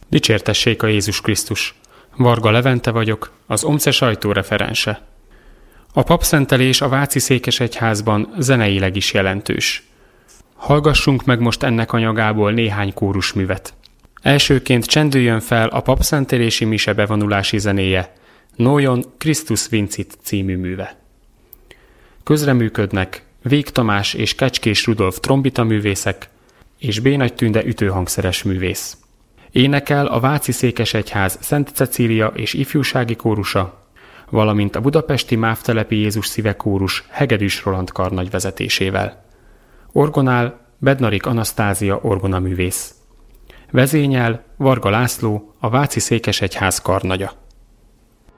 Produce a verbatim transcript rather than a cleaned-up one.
Dicsértessék a Jézus Krisztus! Varga Levente vagyok, az OMCE sajtóreferense. A papszentelés a Váci Székesegyházban zeneileg is jelentős. Hallgassunk meg most ennek anyagából néhány kórusművet. Elsőként csendüljön fel a papszentelési mise bevonulási zenéje, Nójon Christus Vincit című műve. Közreműködnek Vég Tamás és Kecskés Rudolf trombita művészek és B. Nagy Tünde ütőhangszeres művész. Énekel a Váci Székesegyház Szent Cecília és ifjúsági kórusa, valamint a budapesti Mávtelepi Jézus Szíve kórus Hegedűs Roland karnagy vezetésével. Orgonál Bednarik Anasztázia orgonaművész. Vezényel Varga László, a Váci Székesegyház karnagya.